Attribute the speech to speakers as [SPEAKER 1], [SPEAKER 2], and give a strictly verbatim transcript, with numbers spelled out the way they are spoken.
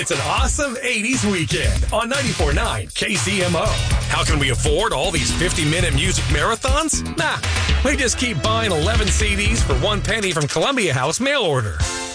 [SPEAKER 1] It's an awesome eighties weekend on ninety-four point nine K C M O. How can we afford all these fifty-minute music marathons? Nah, we just keep buying eleven C Ds for one penny from Columbia House mail order.